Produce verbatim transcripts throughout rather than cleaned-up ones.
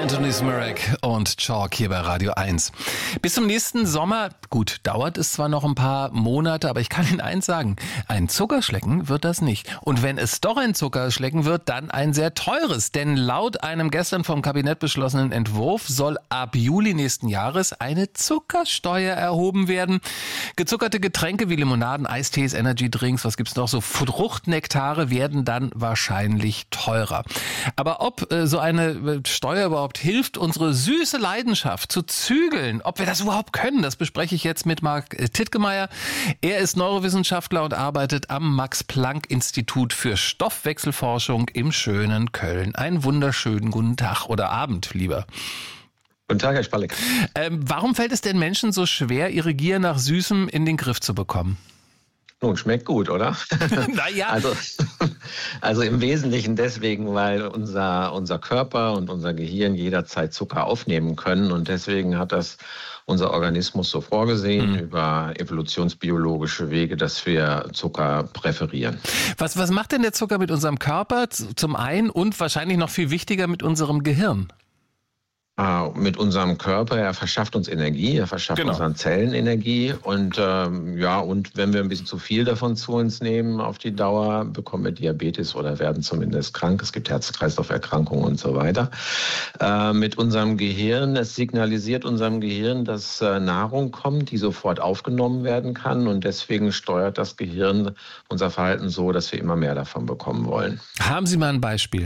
Anthony Smirek und Chalk hier bei Radio eins. Bis zum nächsten Sommer, gut, dauert es zwar noch ein paar Monate, aber ich kann Ihnen eins sagen, ein Zuckerschlecken wird das nicht. Und wenn es doch ein Zuckerschlecken wird, dann ein sehr teures. Denn laut einem gestern vom Kabinett beschlossenen Entwurf soll ab Juli nächsten Jahres eine Zuckersteuer erhoben werden. Gezuckerte Getränke wie Limonaden, Eistees, Energydrinks, was gibt's noch, so Fruchtnektare werden dann wahrscheinlich teurer. Aber ob äh, so eine Steuer überhaupt hilft, unsere süße Leidenschaft zu zügeln, ob wir das überhaupt können, das bespreche ich jetzt mit Marc Tittgemeier. Er ist Neurowissenschaftler und arbeitet am Max-Planck-Institut für Stoffwechselforschung im schönen Köln. Einen wunderschönen guten Tag oder Abend, lieber. Guten Tag, Herr Spalleck. Ähm, warum fällt es den Menschen so schwer, ihre Gier nach Süßem in den Griff zu bekommen? Nun, schmeckt gut, oder? Naja. Also, also im Wesentlichen deswegen, weil unser, unser Körper und unser Gehirn jederzeit Zucker aufnehmen können. Und deswegen hat das unser Organismus so vorgesehen, mhm. über evolutionsbiologische Wege, dass wir Zucker präferieren. Was, was macht denn der Zucker mit unserem Körper zum einen und wahrscheinlich noch viel wichtiger mit unserem Gehirn? Uh, mit unserem Körper, er verschafft uns Energie, er verschafft genau. unseren Zellen Energie und ähm, ja, und wenn wir ein bisschen zu viel davon zu uns nehmen auf die Dauer, bekommen wir Diabetes oder werden zumindest krank. Es gibt Herz-Kreislauf-Erkrankungen und so weiter. Äh, mit unserem Gehirn, es signalisiert unserem Gehirn, dass äh, Nahrung kommt, die sofort aufgenommen werden kann und deswegen steuert das Gehirn unser Verhalten so, dass wir immer mehr davon bekommen wollen. Haben Sie mal ein Beispiel?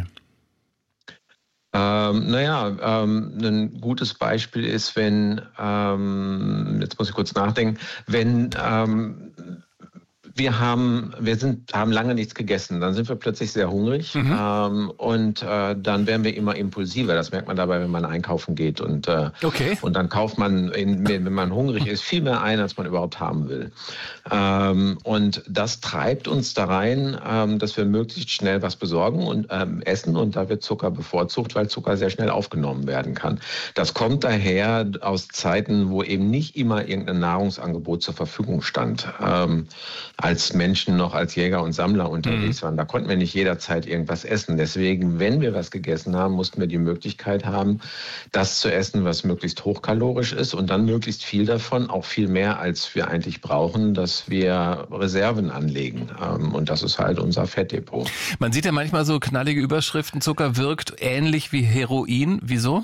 Ähm, naja, ähm, ein gutes Beispiel ist, wenn, ähm, jetzt muss ich kurz nachdenken, wenn ähm, wir haben, wir sind, haben lange nichts gegessen, dann sind wir plötzlich sehr hungrig mhm. ähm, und äh, dann werden wir immer impulsiver. Das merkt man dabei, wenn man einkaufen geht und, äh, okay. und dann kauft man, in, wenn man hungrig ist, viel mehr ein, als man überhaupt haben will. Ähm, und das treibt uns da rein, ähm, dass wir möglichst schnell was besorgen und ähm, essen und da wird Zucker bevorzugt, weil Zucker sehr schnell aufgenommen werden kann. Das kommt daher aus Zeiten, wo eben nicht immer irgendein Nahrungsangebot zur Verfügung stand. Ähm, als Menschen noch als Jäger und Sammler unterwegs waren. Da konnten wir nicht jederzeit irgendwas essen. Deswegen, wenn wir was gegessen haben, mussten wir die Möglichkeit haben, das zu essen, was möglichst hochkalorisch ist und dann möglichst viel davon, auch viel mehr, als wir eigentlich brauchen, dass wir Reserven anlegen. Und das ist halt unser Fettdepot. Man sieht ja manchmal so knallige Überschriften, Zucker wirkt ähnlich wie Heroin. Wieso?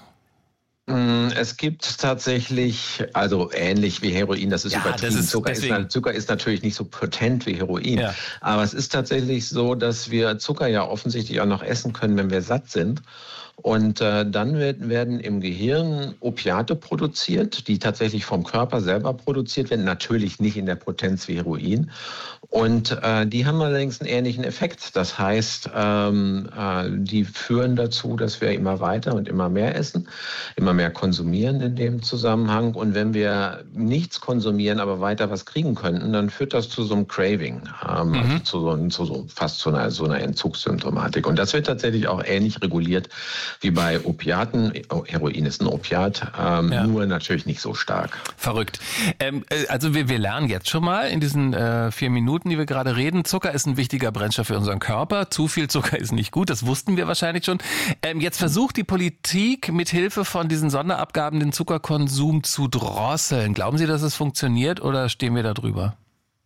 Es gibt tatsächlich, also ähnlich wie Heroin, das ist ja, übertrieben. Das ist, Zucker, ist, Zucker ist natürlich nicht so potent wie Heroin. Ja. Aber es ist tatsächlich so, dass wir Zucker ja offensichtlich auch noch essen können, wenn wir satt sind. Und äh, dann wird, werden im Gehirn Opiate produziert, die tatsächlich vom Körper selber produziert werden, natürlich nicht in der Potenz wie Heroin. Und äh, die haben allerdings einen ähnlichen Effekt. Das heißt, ähm, äh, die führen dazu, dass wir immer weiter und immer mehr essen, immer mehr konsumieren in dem Zusammenhang. Und wenn wir nichts konsumieren, aber weiter was kriegen könnten, dann führt das zu so einem Craving, ähm, mhm. also zu so, zu so fast zu einer, so einer Entzugssymptomatik. Und das wird tatsächlich auch ähnlich reguliert wie bei Opiaten. Heroin ist ein Opiat, ähm, ja. nur natürlich nicht so stark. Verrückt. Ähm, also wir, wir lernen jetzt schon mal in diesen äh, vier Minuten, die wir gerade reden, Zucker ist ein wichtiger Brennstoff für unseren Körper. Zu viel Zucker ist nicht gut, das wussten wir wahrscheinlich schon. Ähm, jetzt versucht die Politik mit Hilfe von diesen Sonderabgaben den Zuckerkonsum zu drosseln. Glauben Sie, dass es funktioniert oder stehen wir da drüber?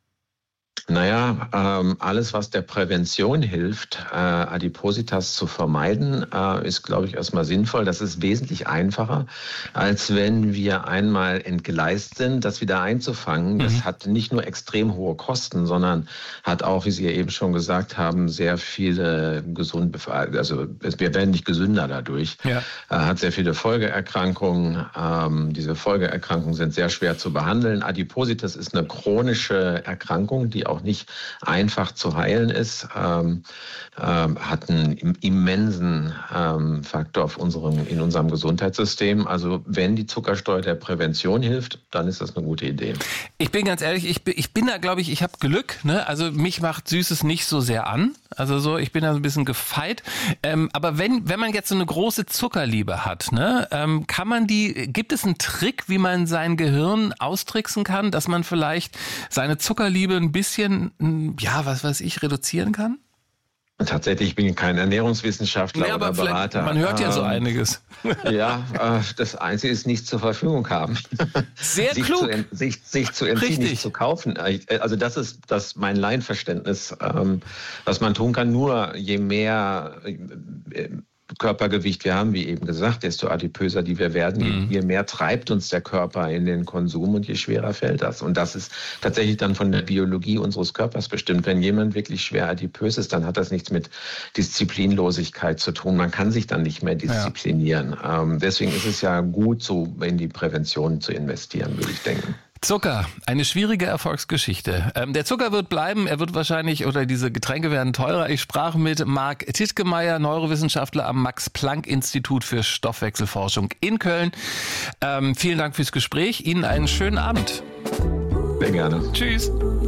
Naja, ähm, alles, was der Prävention hilft, äh, Adipositas zu vermeiden, äh, ist, glaube ich, erstmal sinnvoll. Das ist wesentlich einfacher, als wenn wir einmal entgleist sind, das wieder einzufangen. Mhm. Das hat nicht nur extrem hohe Kosten, sondern hat auch, wie Sie ja eben schon gesagt haben, sehr viele gesunde, also wir werden nicht gesünder dadurch. Ja. Äh, hat sehr viele Folgeerkrankungen. Ähm, diese Folgeerkrankungen sind sehr schwer zu behandeln. Adipositas ist eine chronische Erkrankung, die auch nicht einfach zu heilen ist, ähm, ähm, hat einen immensen ähm, Faktor auf unserem, in unserem Gesundheitssystem. Also wenn die Zuckersteuer der Prävention hilft, dann ist das eine gute Idee. Ich bin ganz ehrlich, ich bin, ich bin da, glaube ich, ich habe Glück. Ne? Also mich macht Süßes nicht so sehr an. Also so, ich bin da so ein bisschen gefeit. Ähm, aber wenn, wenn man jetzt so eine große Zuckerliebe hat, ne, ähm, kann man die, gibt es einen Trick, wie man sein Gehirn austricksen kann, dass man vielleicht seine Zuckerliebe ein bisschen, ja, was weiß ich, reduzieren kann? Tatsächlich, ich bin kein Ernährungswissenschaftler nee, oder Berater. Man hört ja so einiges. Ja, äh, das Einzige ist, nichts zur Verfügung haben. Sehr sich klug. Zu, sich, sich zu entziehen, nicht zu kaufen. Also das ist das mein Laienverständnis, ähm, was man tun kann. Nur je mehr äh, Körpergewicht wir haben, wie eben gesagt, desto adipöser die wir werden, mhm. je mehr treibt uns der Körper in den Konsum und je schwerer fällt das. Und das ist tatsächlich dann von der Biologie unseres Körpers bestimmt. Wenn jemand wirklich schwer adipös ist, dann hat das nichts mit Disziplinlosigkeit zu tun. Man kann sich dann nicht mehr disziplinieren. Ja. Ähm, deswegen ist es ja gut, so in die Prävention zu investieren, würde ich denken. Zucker, eine schwierige Erfolgsgeschichte. Ähm, der Zucker wird bleiben, er wird wahrscheinlich, oder diese Getränke werden teurer. Ich sprach mit Marc Tittgemeier, Neurowissenschaftler am Max-Planck-Institut für Stoffwechselforschung in Köln. Ähm, vielen Dank fürs Gespräch. Ihnen einen schönen Abend. Sehr gerne. Tschüss.